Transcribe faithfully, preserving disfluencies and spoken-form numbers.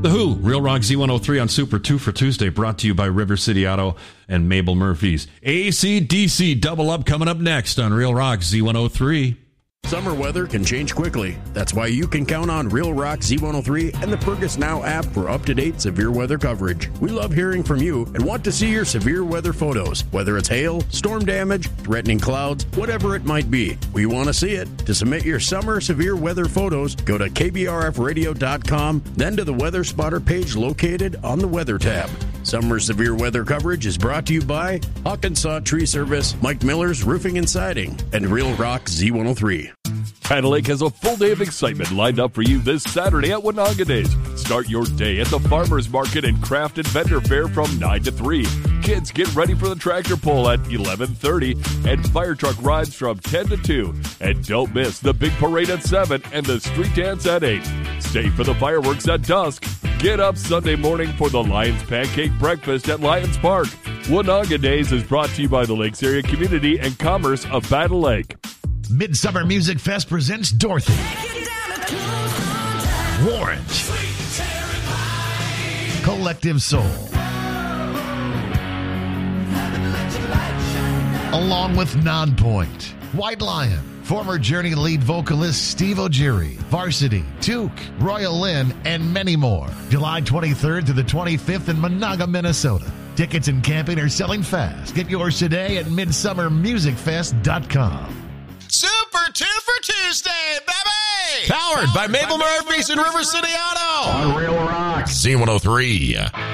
The Who, Real Rock Z one oh three on Super two for Tuesday, brought to you by River City Auto and Mabel Murphy's. A C D C Double Up coming up next on Real Rock Z one oh three. Summer weather can change quickly. That's why you can count on Real Rock Z one oh three and the Fergus Now app for up-to-date severe weather coverage. We love hearing from you and want to see your severe weather photos, whether it's hail, storm damage, threatening clouds, whatever it might be. We want to see it. To submit your summer severe weather photos, go to K B R F radio dot com, then to the Weather Spotter page located on the Weather tab. Summer severe weather coverage is brought to you by Hawkinsaw Tree Service, Mike Miller's Roofing and Siding, and Real Rock Z one oh three. Battle Lake has a full day of excitement lined up for you this Saturday at Winaga Days. Start your day at the Farmers Market and Craft and Vendor Fair from nine to three. Kids get ready for the tractor pull at eleven thirty and fire truck rides from ten to two. And don't miss the big parade at seven and the street dance at eight. Stay for the fireworks at dusk. Get up Sunday morning for the Lions Pancake Breakfast at Lions Park. Winaga Days is brought to you by the Lakes Area Community and Commerce of Battle Lake. Midsummer Music Fest presents Dorothy, Warrant, Collective Soul, along with Nonpoint, White Lion, former Journey lead vocalist Steve O'Geary, Varsity, Took, Royal Lynn, and many more. July twenty-third to the twenty-fifth in Monaga, Minnesota. Tickets and camping are selling fast. Get yours today at midsummer music fest dot com. Super two for Tuesday, baby! Powered by Mabel Murphy's and River City Auto. On Real Rock Z one oh three.